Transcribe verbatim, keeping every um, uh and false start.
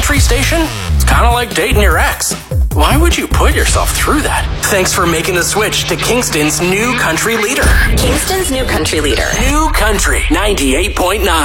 country station? It's kind of like dating your ex. Why would you put yourself through that? Thanks for making the switch to Kingston's new country leader. Kingston's new country leader. New Country ninety-eight point nine.